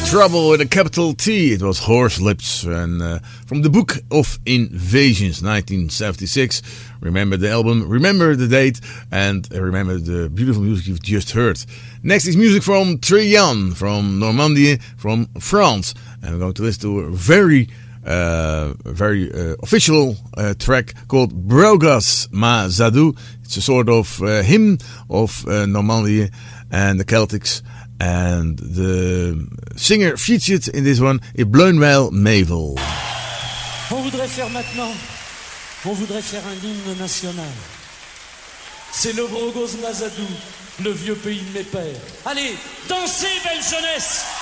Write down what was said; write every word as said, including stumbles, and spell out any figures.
Trouble with a capital T. It was Horse Lips, and uh, from the Book of Invasions, nineteen seventy-six. Remember the album, remember the date, and remember the beautiful music you've just heard. Next is music from Trian, from Normandy, from France, and we're going to listen to a very, uh, very uh, official uh, track called Brogas Ma Zadou. It's a sort of uh, hymn of uh, Normandy and the Celtics. And the singer featured in this one is Bleunwel Mevel. On voudrait faire maintenant, on voudrait faire un hymne national. C'est le Brogos Mazadou, le vieux pays de mes pères. Allez, dansez, belle jeunesse!